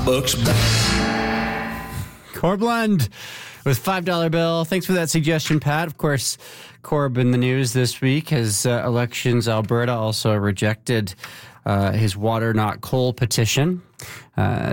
looks Corblund with $5 bill. Thanks for that suggestion, Pat. Of course, Corb in the news this week as Elections Alberta also rejected his water not coal petition. The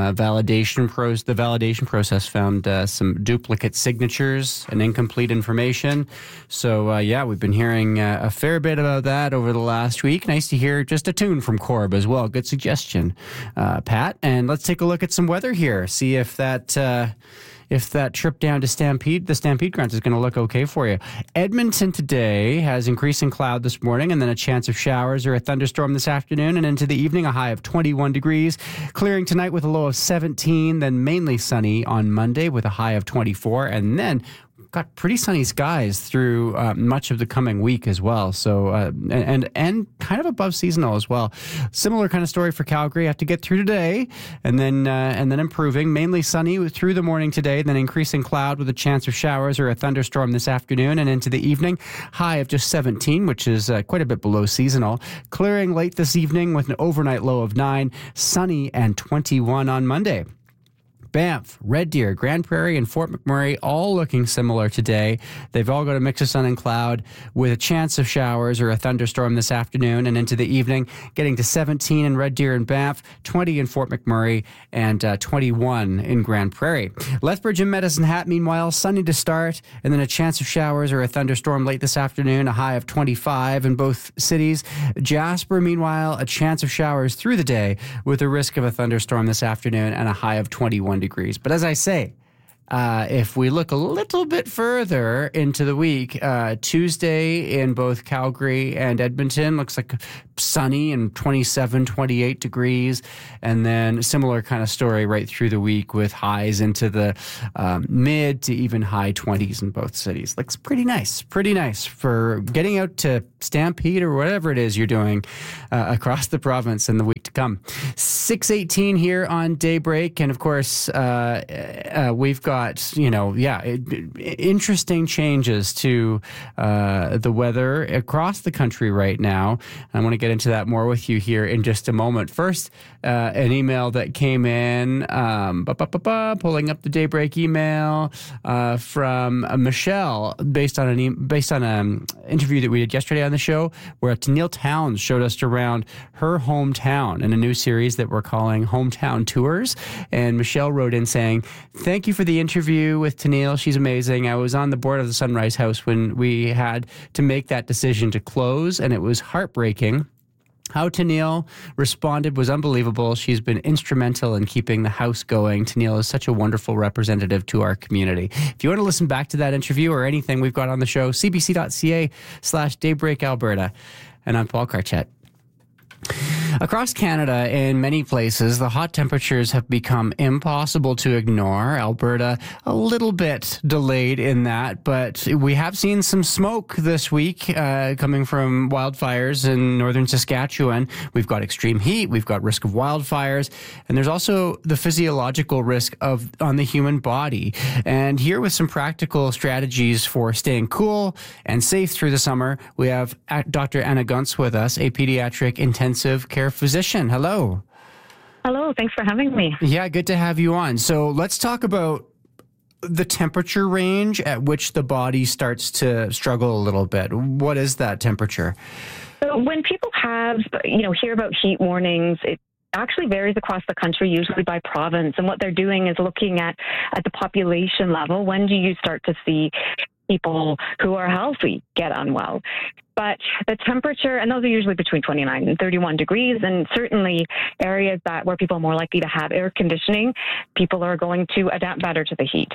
validation process found some duplicate signatures and incomplete information. So, we've been hearing a fair bit about that over the last week. Nice to hear just a tune from Corb as well. Good suggestion, Pat. And let's take a look at some weather here. See if that trip down to the Stampede Grounds is going to look okay for you. Edmonton today has increasing cloud this morning and then a chance of showers or a thunderstorm this afternoon, and into the evening a high of 21 degrees. Clearing tonight with a low of 17, then mainly sunny on Monday with a high of 24, and then got pretty sunny skies through much of the coming week as well. So and kind of above seasonal as well. Similar kind of story for Calgary. Have to get through today, and then improving. Mainly sunny through the morning today, then increasing cloud with a chance of showers or a thunderstorm this afternoon, and into the evening high of just 17, which is quite a bit below seasonal. Clearing late this evening with an overnight low of 9, sunny and 21 on Monday. Banff, Red Deer, Grand Prairie, and Fort McMurray all looking similar today. They've all got a mix of sun and cloud with a chance of showers or a thunderstorm this afternoon, and into the evening getting to 17 in Red Deer and Banff, 20 in Fort McMurray, and 21 in Grand Prairie. Lethbridge and Medicine Hat, meanwhile, sunny to start, and then a chance of showers or a thunderstorm late this afternoon, a high of 25 in both cities. Jasper, meanwhile, a chance of showers through the day with a risk of a thunderstorm this afternoon and a high of 21 degrees. But as I say, if we look a little bit further into the week, Tuesday in both Calgary and Edmonton looks like sunny and 27, 28 degrees. And then similar kind of story right through the week with highs into the mid to even high 20s in both cities. Looks pretty nice for getting out to Stampede or whatever it is you're doing across the province in the week to come. 6:18 here on Daybreak. And of course, we've got, interesting changes to the weather across the country right now. I want to get into that more with you here in just a moment. First, an email that came in, pulling up the Daybreak email from Michelle based on an interview that we did yesterday on the show, where Tenille Towns showed us around her hometown in a new series that we're calling Hometown Tours. And Michelle wrote in saying, "Thank you for the interview with Tenille. She's amazing. I was on the board of the Sunrise House when we had to make that decision to close, and it was heartbreaking. How Tenille responded was unbelievable. She's been instrumental in keeping the house going. Tenille is such a wonderful representative to our community." If you want to listen back to that interview or anything we've got on the show, cbc.ca/Daybreak Alberta. And I'm Paul Carchette. Across Canada, in many places, the hot temperatures have become impossible to ignore. Alberta, a little bit delayed in that, but we have seen some smoke this week coming from wildfires in northern Saskatchewan. We've got extreme heat, we've got risk of wildfires, and there's also the physiological risk on the human body. And here with some practical strategies for staying cool and safe through the summer, we have Dr. Anna Gunz with us, a pediatric intensive care physician. Hello. Hello. Thanks for having me. Yeah, good to have you on. So let's talk about the temperature range at which the body starts to struggle a little bit. What is that temperature? So when people hear about heat warnings, it actually varies across the country, usually by province. And what they're doing is looking at the population level. When do you start to see people who are healthy get unwell? But the temperature, and those are usually between 29 and 31 degrees, and certainly areas where people are more likely to have air conditioning, people are going to adapt better to the heat.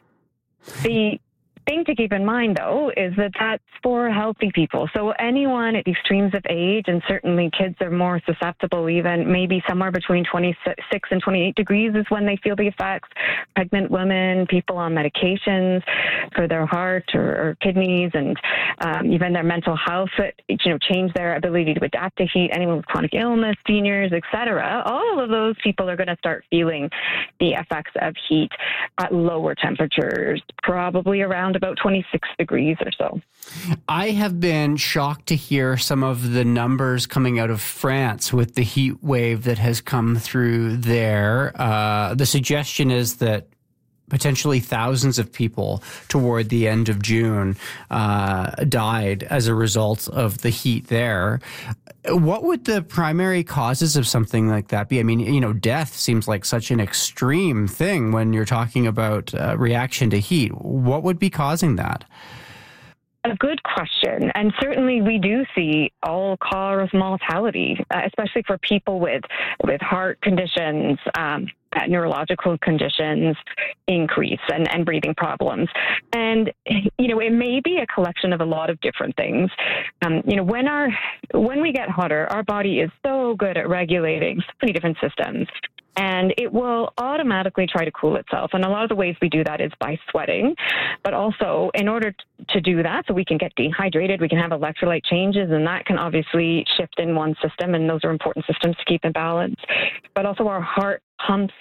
The thing to keep in mind, though, is that that's for healthy people. So anyone at the extremes of age, and certainly kids are more susceptible, even maybe somewhere between 26 and 28 degrees is when they feel the effects. Pregnant women, people on medications for their heart or kidneys, and even their mental health, change their ability to adapt to heat. Anyone with chronic illness, seniors, etc. All of those people are going to start feeling the effects of heat at lower temperatures, probably around around about 26 degrees or so. I have been shocked to hear some of the numbers coming out of France with the heat wave that has come through there. The suggestion is that potentially thousands of people toward the end of June died as a result of the heat there. What would the primary causes of something like that be? I mean, death seems like such an extreme thing when you're talking about reaction to heat. What would be causing that? A good question. And certainly we do see all-cause mortality, especially for people with heart conditions, neurological conditions increase and breathing problems. And, it may be a collection of a lot of different things. When we get hotter, our body is so good at regulating so many different systems. And it will automatically try to cool itself. And a lot of the ways we do that is by sweating. But also, in order to do that, so we can get dehydrated, we can have electrolyte changes, and that can obviously shift in one system. And those are important systems to keep in balance. But also our heart pumps,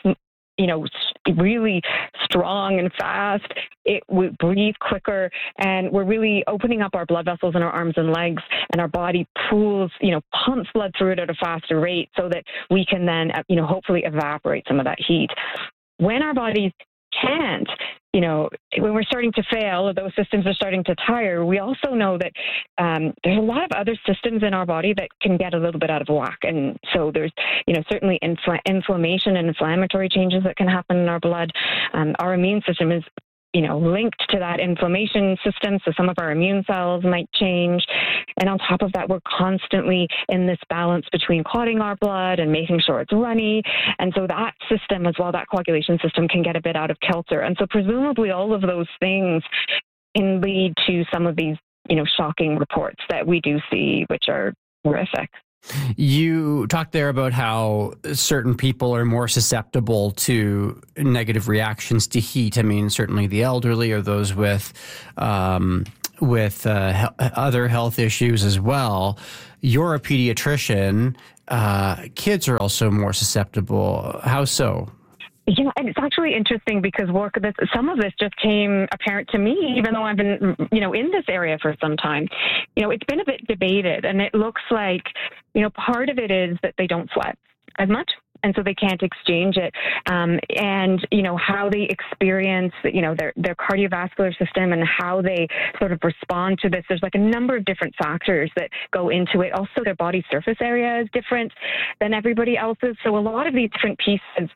really strong and fast. We breathe quicker, and we're really opening up our blood vessels in our arms and legs, and our body pumps blood through it at a faster rate so that we can then, hopefully evaporate some of that heat. When our bodies can't, when we're starting to fail, or those systems are starting to tire, we also know that there's a lot of other systems in our body that can get a little bit out of whack. And so there's, certainly inflammation and inflammatory changes that can happen in our blood. Our immune system is linked to that inflammation system. So some of our immune cells might change. And on top of that, we're constantly in this balance between clotting our blood and making sure it's runny. And so that system as well, that coagulation system, can get a bit out of kilter. And so presumably all of those things can lead to some of these, shocking reports that we do see, which are horrific. You talked there about how certain people are more susceptible to negative reactions to heat. I mean, certainly the elderly or those with other health issues as well. You're a pediatrician. Kids are also more susceptible. How so? And it's actually interesting because some of this just came apparent to me, even though I've been, in this area for some time. It's been a bit debated, and it looks like, part of it is that they don't sweat as much. And so they can't exchange it. And, how they experience, their cardiovascular system and how they sort of respond to this. There's like a number of different factors that go into it. Also, their body surface area is different than everybody else's. So a lot of these different pieces,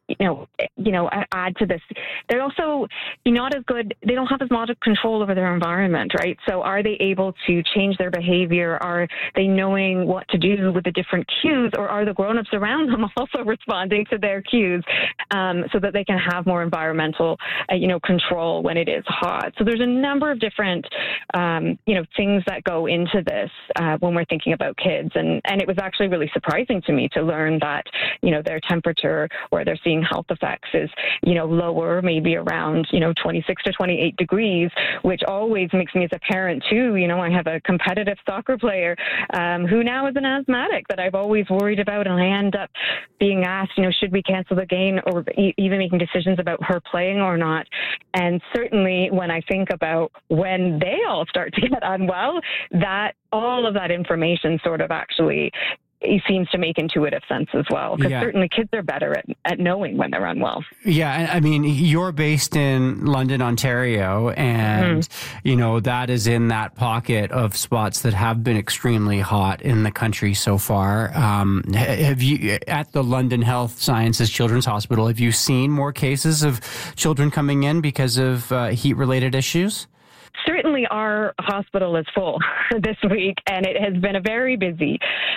add to this. They're also not as good. They don't have as much control over their environment, right? So are they able to change their behavior? Are they knowing what to do with the different cues? Or are the grown-ups around them also responding to their cues so that they can have more environmental, control when it is hot. So there's a number of different, things that go into this when we're thinking about kids. And it was actually really surprising to me to learn that, their temperature or they're seeing health effects is, lower, maybe around, 26 to 28 degrees, which always makes me as a parent too. I have a competitive soccer player who now is an asthmatic that I've always worried about. And I end up being asked, should we cancel the game, or even making decisions about her playing or not. And certainly when I think about when they all start to get unwell, that all of that information sort of actually seems to make intuitive sense as well, because certainly kids are better at knowing when they're unwell. Yeah, I mean, you're based in London, Ontario, and, that is in that pocket of spots that have been extremely hot in the country so far. Have you, at the London Health Sciences Children's Hospital, have you seen more cases of children coming in because of heat-related issues? Certainly our hospital is full this week, and it has been a very busy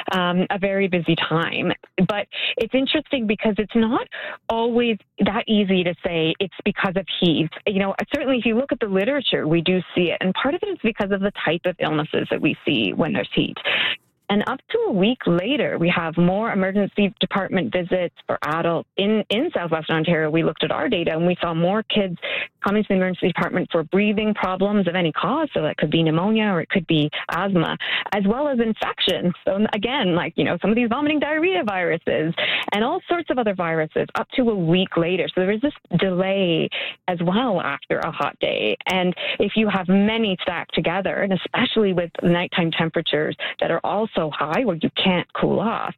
time. But it's interesting because it's not always that easy to say it's because of heat. Certainly if you look at the literature, we do see it. And part of it is because of the type of illnesses that we see when there's heat. And up to a week later, we have more emergency department visits for adults. In Southwestern Ontario, we looked at our data and we saw more kids coming to the emergency department for breathing problems of any cause. So that could be pneumonia or it could be asthma, as well as infections. So again, like, some of these vomiting diarrhea viruses and all sorts of other viruses up to a week later. So there is this delay as well after a hot day. And if you have many stacked together, and especially with nighttime temperatures that are also high where you can't cool off,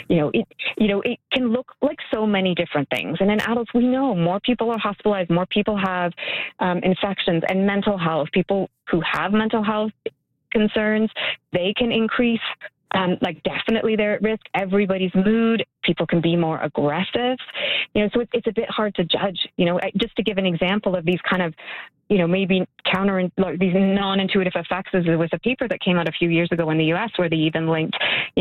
it can look like so many different things. And in adults, we know more people are hospitalized, more people have infections, and mental health. People who have mental health concerns, they can increase. Definitely they're at risk. Everybody's mood, people can be more aggressive. So it's a bit hard to judge. Just to give an example of these kind of, maybe these non-intuitive effects, is with a paper that came out a few years ago in the U.S. where they even linked,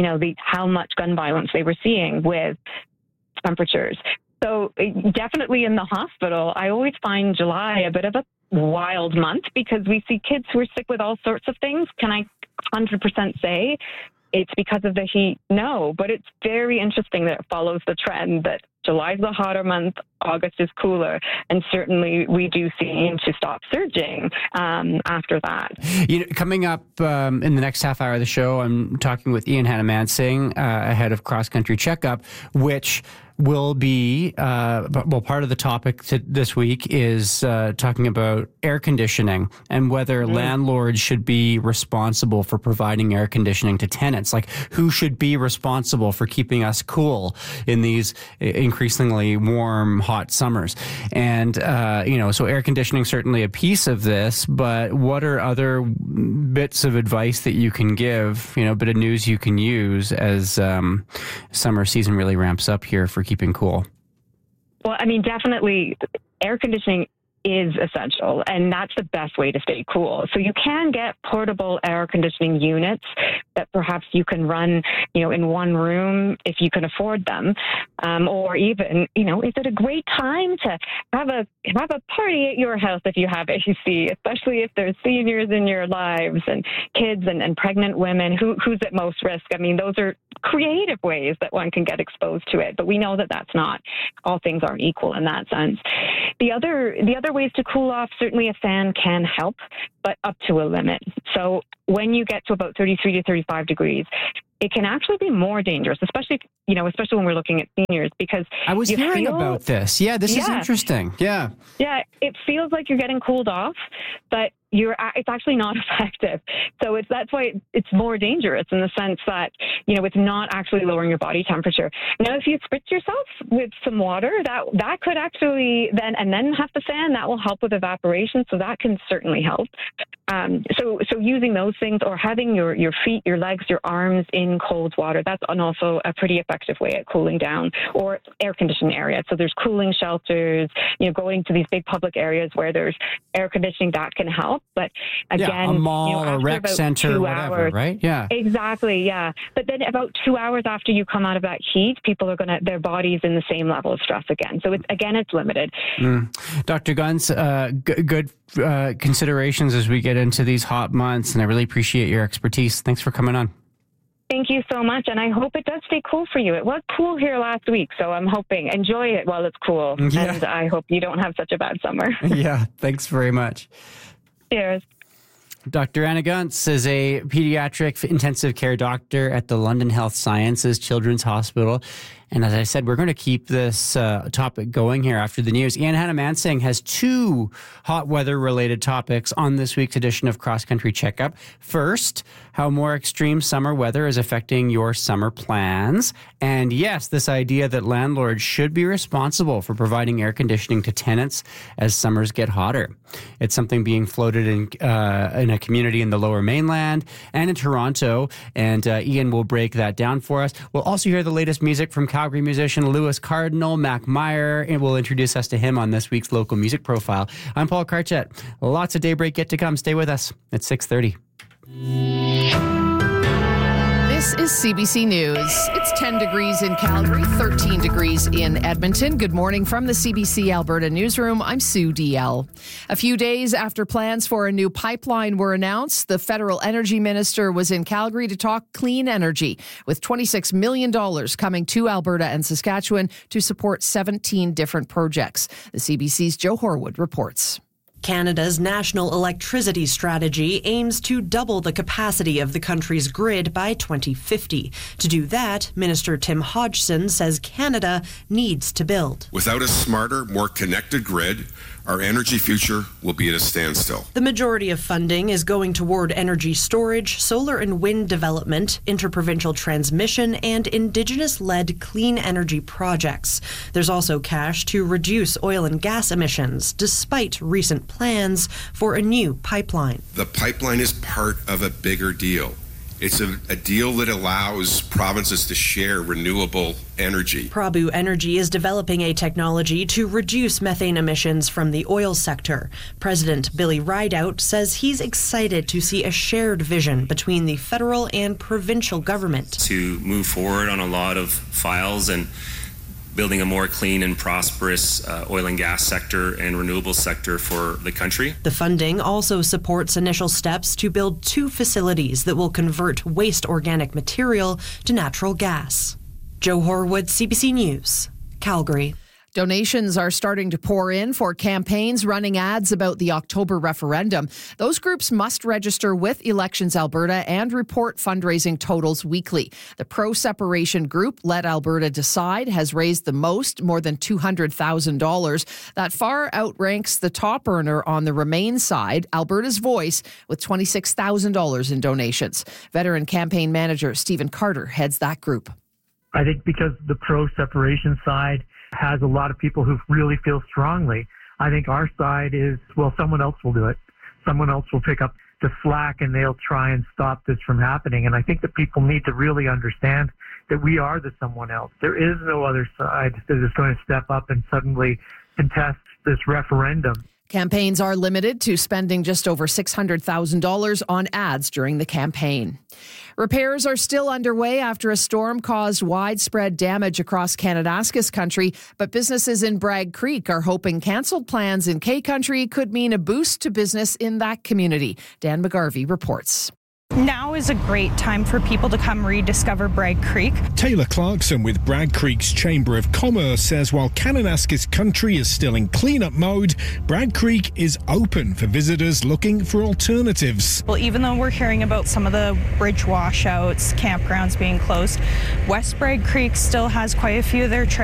how much gun violence they were seeing with temperatures. So definitely in the hospital, I always find July a bit of a wild month because we see kids who are sick with all sorts of things. Can I 100% say it's because of the heat? No, but it's very interesting that it follows the trend that July is the hotter month, August is cooler, and certainly we do seem to stop surging after that. Coming up in the next half hour of the show, I'm talking with Ian Hanomansing ahead of Cross Country Checkup, which will be, part of the topic this week is talking about air conditioning and whether landlords should be responsible for providing air conditioning to tenants. Like, who should be responsible for keeping us cool in these increasingly warm, hot summers? And, so air conditioning is certainly a piece of this, but what are other bits of advice that you can give, bit of news you can use as summer season really ramps up here for keeping cool? Well, definitely air conditioning is essential, and that's the best way to stay cool. So you can get portable air conditioning units that perhaps you can run, in one room if you can afford them, or even, is it a great time to have a party at your house if you have AC, especially if there's seniors in your lives and kids and pregnant women? Who's at most risk? Those are creative ways that one can get exposed to it, but we know that that's not, all things aren't equal in that sense. The other ways to cool off, certainly a fan can help, but up to a limit. So when you get to about 33 to 35 degrees, it can actually be more dangerous, especially when we're looking at seniors, because I was hearing about this. Yeah, this is interesting. Yeah. Yeah, it feels like you're getting cooled off, but it's actually not effective. So that's why it's more dangerous in the sense that, it's not actually lowering your body temperature. Now, if you spritz yourself with some water, that could actually then have the fan, that will help with evaporation. So that can certainly help. So using those things, or having your feet, your legs, your arms in cold water, that's also a pretty effective way at cooling down. Or air conditioning areas. So there's cooling shelters, going to these big public areas where there's air conditioning, that can help. But again, a mall, a rec center, whatever, right? Yeah, exactly. Yeah, but then about 2 hours after you come out of that heat, people are their body's in the same level of stress again. So it's limited. Dr. Gunz, good considerations as we get into these hot months, and I really appreciate your expertise. Thanks for coming on. Thank you so much, and I hope it does stay cool for you. It was cool here last week, so I'm hoping enjoy it while it's cool, and I hope you don't have such a bad summer. Yeah, thanks very much. Cheers. Dr. Anna Gunz is a pediatric intensive care doctor at the London Health Sciences Children's Hospital. And as I said, we're going to keep this topic going here after the news. Ian Hanomansing has two hot weather-related topics on this week's edition of Cross Country Checkup. First, how more extreme summer weather is affecting your summer plans. And yes, this idea that landlords should be responsible for providing air conditioning to tenants as summers get hotter. It's something being floated in a community in the Lower Mainland and in Toronto. And Ian will break that down for us. We'll also hear the latest music from Calgary musician Lewis Cardinal. Mac Meyer will introduce us to him on this week's local music profile. I'm Paul Karchet. Lots of Daybreak yet to come. Stay with us at 6:30. This This is CBC News. It's 10 degrees in Calgary, 13 degrees in Edmonton. Good morning from the CBC Alberta newsroom. I'm Sue DL. A few days after plans for a new pipeline were announced, the federal energy minister was in Calgary to talk clean energy, with $26 million coming to Alberta and Saskatchewan to support 17 different projects. The CBC's Joe Horwood reports. Canada's national electricity strategy aims to double the capacity of the country's grid by 2050. To do that, Minister Tim Hodgson says Canada needs to build. Without a smarter, more connected grid, our energy future will be at a standstill. The majority of funding is going toward energy storage, solar and wind development, interprovincial transmission, and Indigenous-led clean energy projects. There's also cash to reduce oil and gas emissions, despite recent plans for a new pipeline. The pipeline is part of a bigger deal. It's a deal that allows provinces to share renewable energy. Prabu Energy is developing a technology to reduce methane emissions from the oil sector. President Billy Rideout says he's excited to see a shared vision between the federal and provincial government. To move forward on a lot of files and building a more clean and prosperous oil and gas sector and renewable sector for the country. The funding also supports initial steps to build 2 facilities that will convert waste organic material to natural gas. Joe Horwood, CBC News, Calgary. Donations are starting to pour in for campaigns running ads about the October referendum. Those groups must register with Elections Alberta and report fundraising totals weekly. The pro-separation group, Let Alberta Decide, has raised the most, more than $200,000. That far outranks the top earner on the Remain side, Alberta's Voice, with $26,000 in donations. Veteran campaign manager Stephen Carter heads that group. I think because the pro-separation side has a lot of people who really feel strongly. I think our side is, well, someone else will do it. Someone else will pick up the slack and they'll try and stop this from happening. And I think that people need to really understand that we are the someone else. There is no other side that is going to step up and suddenly contest this referendum. Campaigns are limited to spending just over $600,000 on ads during the campaign. Repairs are still underway after a storm caused widespread damage across Kananaskis country, but businesses in Bragg Creek are hoping cancelled plans in K Country could mean a boost to business in that community. Dan McGarvey reports. Now is a great time for people to come rediscover Bragg Creek. Taylor Clarkson with Bragg Creek's Chamber of Commerce says while Kananaskis country is still in cleanup mode, Bragg Creek is open for visitors looking for alternatives. Well, even though we're hearing about some of the bridge washouts, campgrounds being closed, West Bragg Creek still has quite a few of their